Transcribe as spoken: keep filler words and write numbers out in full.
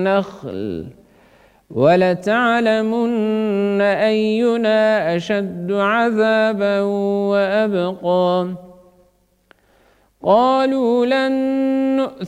النخل ولتعلمن أينا أشد عذابا وأبقى قالوا لن